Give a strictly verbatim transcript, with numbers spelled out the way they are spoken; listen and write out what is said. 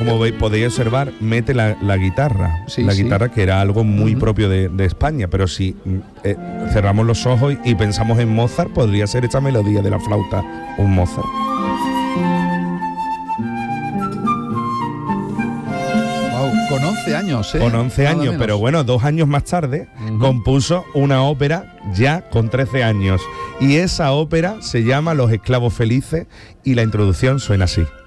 como veis, podéis observar, mete la, la guitarra. Sí, la sí. guitarra que era algo muy Uh-huh. propio de, de España, pero si eh, cerramos los ojos y pensamos en Mozart, podría ser esta melodía de la flauta un Mozart. Wow, con once años, ¿eh? Con once Nada años, menos. pero bueno, dos años más tarde Uh-huh. compuso una ópera ya con trece años. Y esa ópera se llama Los esclavos felices y la introducción suena así.